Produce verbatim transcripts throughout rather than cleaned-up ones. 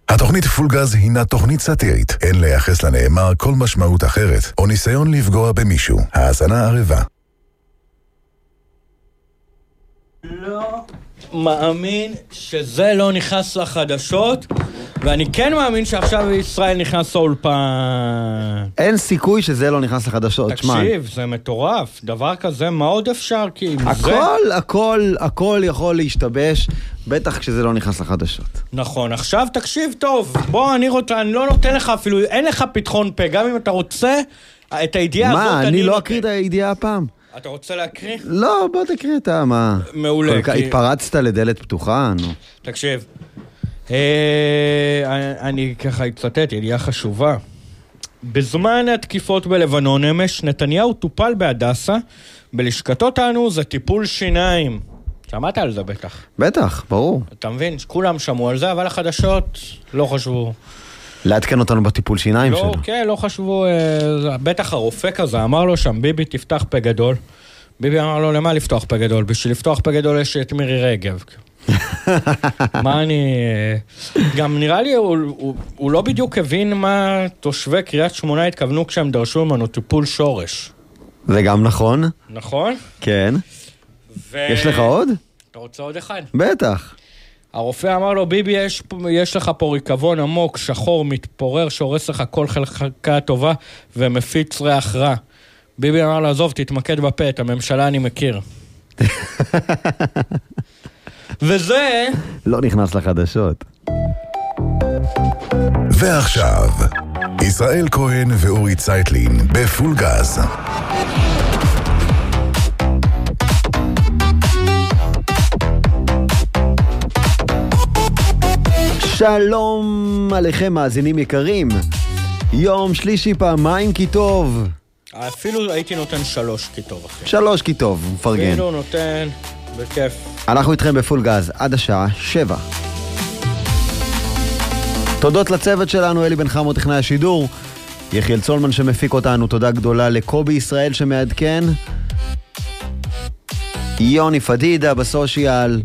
התוכנית פולגז הינה תוכנית סאטירית. אין לייחס לנאמר כל משמעות אחרת, או ניסיון לפגוע במישהו. האזנה ערבה. לא מאמין שזה לא נכנס לחדשות, ואני כן מאמין שעכשיו ישראל נכנס לאולפן. אין סיכוי שזה לא נכנס לחדשות. תקשיב, זה מטורף. דבר כזה, מה עוד אפשר? הכל, הכל, הכל יכול להשתבש, בטח כשזה לא נכנס לחדשות. נכון, עכשיו תקשיב טוב. בוא, אני רוצה, אני לא נותן לך אפילו, אין לך פתחון פה, גם אם אתה רוצה את הידיעה הזאת. מה, אני לא אקריא את הידיעה הפעם? אתה רוצה להקריא? לא, בוא תקריא אותה, מה? מעולה. התפרצת לדלת פתוחה, נו. תקשיב, אני ככה אצטט, ידיעה חשובה. בזמן התקיפות בלבנון אמש, נתניהו טופל בהדסה, בלשכתו טענו זה טיפול שיניים. שמעת על זה בטח? בטח, ברור. אתה מבין, כולם שמעו על זה, אבל החדשות לא חשבו. לעדכן אותנו בטיפול שיניים שלו. לא, כן, לא חשבו, בטח הרופא כזה אמר לו שם, ביבי תפתח פה גדול. ביבי אמר לו, למה לפתוח פה גדול? בשביל לפתוח פה גדול יש את מירי רגב. מה אני... גם נראה לי, הוא, הוא, הוא לא בדיוק הבין מה תושבי קריית שמונה התכוונו כשהם דרשו ממנו טיפול שורש. זה גם נכון. נכון? כן. ו... יש לך עוד? אתה רוצה עוד אחד? בטח. הרופא אמר לו, ביבי, יש, יש לך פה ריקבון עמוק, שחור, מתפורר, שהורס לך כל חלקה טובה ומפיץ ריח רע. ביבי אמר לו, עזוב, תתמקד בפה, את הממשלה אני מכיר. וזה... לא נכנס לחדשות. ועכשיו, ישראל כהן ואורי צייטלין בפול גז. שלום עליכם מאזינים יקרים. יום שלישי פעמיים כי טוב. אפילו הייתי נותן שלוש כי טוב. אחי. שלוש כי טוב, מפרגן. אפילו נותן בכיף. אנחנו איתכם בפול גז עד השעה שבע. תודות לצוות שלנו, אלי בן חמו טכנאי השידור, יחיאל צולמן שמפיק אותנו, תודה גדולה לקובי ישראל שמעדכן, יוני פדידה בסושיאל,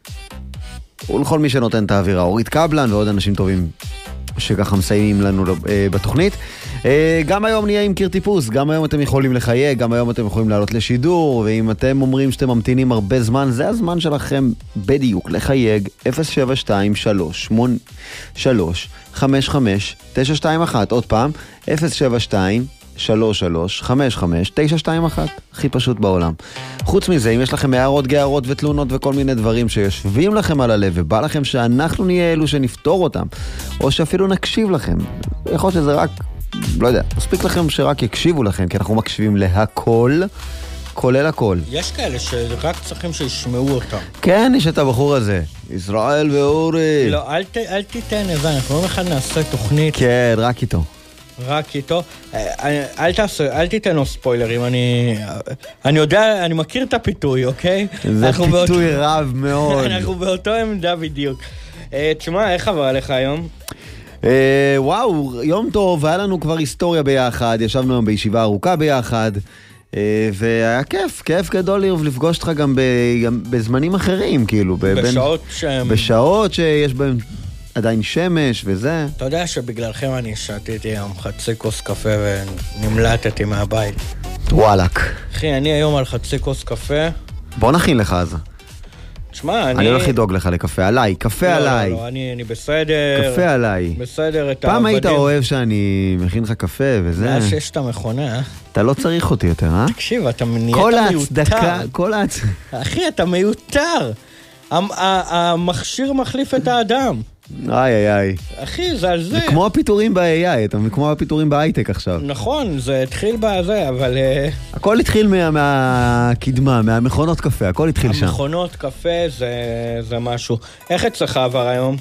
ולכל מי שנותן את האווירה, אורית קבלן ועוד אנשים טובים שככה מסיימים לנו בתוכנית. גם היום נהיה עם קיר טיפוס, גם היום אתם יכולים לחייג, גם היום אתם יכולים לעלות לשידור, ואם אתם אומרים שאתם ממתינים הרבה זמן, זה הזמן שלכם בדיוק לחייג אפס שבע שתיים שלוש שמונה שלוש חמש חמש תשע שתיים אחת, עוד פעם אפס שבע שתיים שלוש שלוש חמש חמש תשע שתיים אחת, הכי פשוט בעולם. חוץ מזה, אם יש לכם הערות, גערות ותלונות וכל מיני דברים שיושבים לכם על הלב ובא לכם שאנחנו נהיה אלו שנפתור אותם, או שאפילו נקשיב לכם, יכול להיות שזה רק, לא יודע, מספיק לכם שרק יקשיבו לכם, כי אנחנו מקשיבים להכל, כולל הכל. יש כאלה שרק צריכים שישמעו אותם. כן, יש את הבחור הזה, ישראל ואורי. לא, אל, ת, אל תיתן איזה, אנחנו לא אחד נעשה תוכנית. כן, רק איתו. רק איתו. אל תעשה, אל תיתן לו ספוילרים, אני, אני יודע, אני מכיר את הפיתוי, אוקיי? זה פיתוי באותו, רב מאוד. אנחנו באותו עמדה בדיוק. תשמע, איך עבר עליך היום? וואו, יום טוב, היה לנו כבר היסטוריה ביחד, ישבנו היום בישיבה ארוכה ביחד, והיה כיף, כיף גדול לפגוש אותך גם, ב, גם בזמנים אחרים, כאילו. בשעות שהם... בשעות שיש בהם עדיין שמש וזה. אתה יודע שבגללכם אני שתיתי היום חצי כוס קפה ונמלטתי מהבית. וואלק. אחי, אני היום על חצי כוס קפה. בוא נכין לך אז. תשמע, אני... אני הולך לדאוג לך לקפה עליי, קפה לא, עליי. לא, לא, אני, אני בסדר. קפה עליי. בסדר, את פעם היית אוהב שאני מכין לך קפה וזה. מה שיש את המכונה, אה? אתה לא צריך אותי יותר, אה? תקשיב, אתה נהיית כל מיותר. ההצדקה, כל ההצדקה. אחי, אתה מיותר. המכשיר מחליף את האדם. איי איי איי. אחי, זה על זה. זה כמו הפיתורים ב-איי איי, אתה כמו הפיתורים בהייטק עכשיו. נכון, זה התחיל בזה, אבל... הכל התחיל מה, מהקדמה, מהמכונות קפה, הכל התחיל שם. המכונות קפה זה, זה משהו. איך אצלך עבר היום?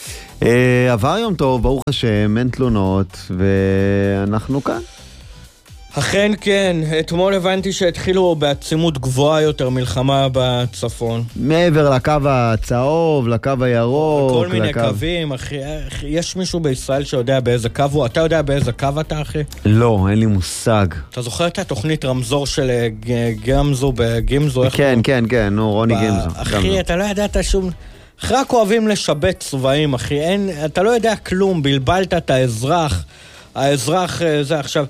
עבר יום טוב, ברוך השם, אין תלונות, ואנחנו כאן. אכן כן, אתמול הבנתי שהתחילו בעצימות גבוהה יותר מלחמה בצפון. מעבר לקו הצהוב, לקו הירוק. כל מיני לקו... קווים, אחי. יש מישהו בישראל שיודע באיזה קו הוא? אתה יודע באיזה קו אתה, אחי? לא, אין לי מושג. אתה זוכר את התוכנית רמזור של גמזו בגימזו? כן, כן, כן, נו, רוני גימזו. אחי, אתה לא ידעת שום... רק אוהבים לשבת צבעים, אחי. אין, אתה לא יודע כלום, בלבלת את האזרח. האזרח זה עכשיו...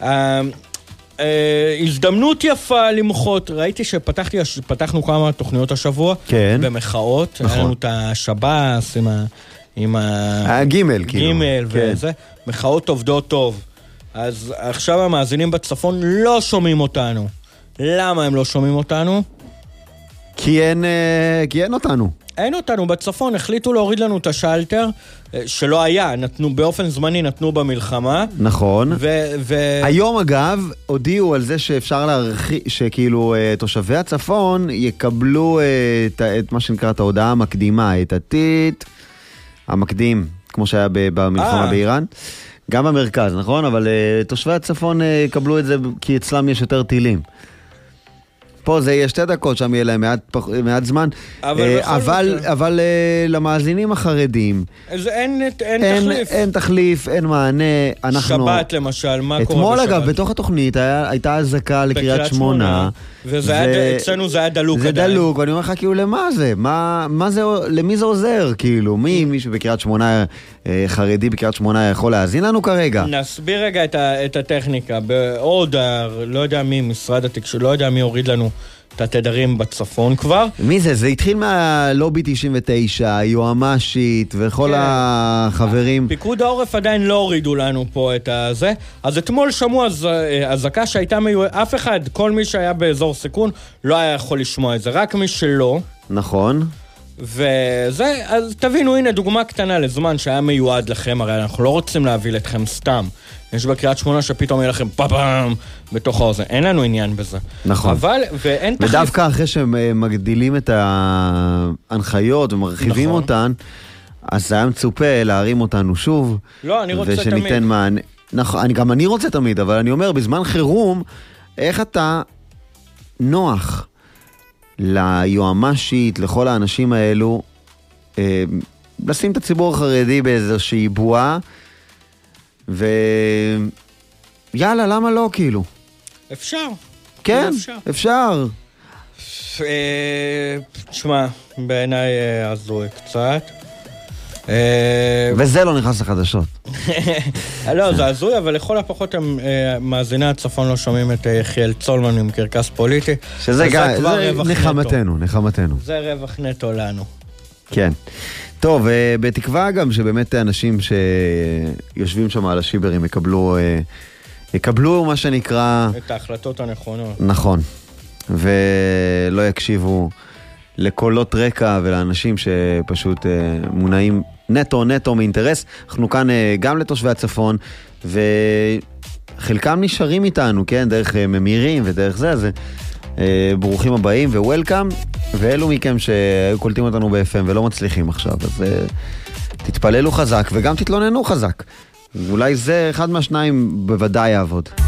הזדמנות יפה למחות. ראיתי שפתחנו כמה תוכניות השבוע. כן. במחאות. נכון. היה לנו את השב"ס עם ה... עם ה... הגימל, כאילו. גימל וזה. מחאות עובדות טוב. אז עכשיו המאזינים בצפון לא שומעים אותנו. למה הם לא שומעים אותנו? כי אין, כי אין אותנו. אין אותנו בצפון, החליטו להוריד לנו את השלטר, שלא היה, נתנו, באופן זמני נתנו במלחמה. נכון. ו... ו... היום אגב, הודיעו על זה שאפשר להרחיב, שכאילו תושבי הצפון יקבלו את, את מה שנקרא את ההודעה המקדימה, את הטיט המקדים, כמו שהיה במלחמה באיראן. גם במרכז, נכון? אבל uh, תושבי הצפון uh, יקבלו את זה כי אצלם יש יותר טילים. פה זה יהיה שתי דקות, שם יהיה להם מעט, פח, מעט זמן. אבל, uh, אבל, אבל uh, למאזינים החרדים... אז אין, אין, אין תחליף. אין תחליף, אין מענה. אנחנו... שבת למשל, מה קורה בשבת? אתמול אגב, בתוך התוכנית היה, הייתה הזקה לקריית שמונה. וזה ו... היה, אצלנו זה היה דלוק. זה עדיין. דלוק, ואני אומר לך כאילו, למה זה? מה, מה זה? למי זה עוזר? כאילו, מי, מישהו בקריית שמונה, חרדי בקריית שמונה יכול להאזין לנו כרגע? נסביר רגע את, ה, את הטכניקה. בעוד, לא יודע מי, משרד התקשורת, לא יודע מי הוריד לנו את התדרים בצפון כבר. מי זה? זה התחיל מהלובי תשעים ותשע, היועמ"שית וכל כן. החברים. פיקוד העורף עדיין לא הורידו לנו פה את הזה. אז אתמול שמעו הזקה שהייתה מיועדת, אף אחד, כל מי שהיה באזור סיכון, לא היה יכול לשמוע את זה, רק מי שלא. נכון. וזה, אז תבינו, הנה דוגמה קטנה לזמן שהיה מיועד לכם, הרי אנחנו לא רוצים להביא אתכם סתם. יש בקריית שמונה שפתאום יהיה לכם פאפאם בתוך האוזן. אין לנו עניין בזה. נכון. אבל, ואין תחליף... ודווקא אחרי שהם מגדילים את ההנחיות ומרחיבים נכון. אותן, אז היה מצופה להרים אותנו שוב. לא, אני רוצה ושניתן תמיד. מענה. נכון, אני, גם אני רוצה תמיד, אבל אני אומר, בזמן חירום, איך אתה נוח ליועמ"שית, לכל האנשים האלו, אה, לשים את הציבור החרדי באיזושהי בועה, ויאללה, למה לא כאילו? אפשר. כן, אפשר. אפשר. תשמע, בעיניי הזוי קצת. וזה לא נכנס לחדשות. לא, זה הזוי, אבל לכל הפחות מאזיני הצפון לא שומעים את יחיאל צולמן עם קרקס פוליטי. שזה נחמתנו, נחמתנו. זה רווח נטו לנו. כן. טוב, בתקווה גם שבאמת האנשים שיושבים שם על השיברים יקבלו, יקבלו מה שנקרא... את ההחלטות הנכונות. נכון. ולא יקשיבו לקולות רקע ולאנשים שפשוט מונעים נטו נטו מאינטרס. אנחנו כאן גם לתושבי הצפון, וחלקם נשארים איתנו, כן, דרך ממירים ודרך זה, אז ברוכים הבאים ווולקאם, ואלו מכם שהיו קולטים אותנו ב-אף אם ולא מצליחים עכשיו, אז תתפללו חזק וגם תתלוננו חזק. אולי זה אחד מהשניים בוודאי יעבוד.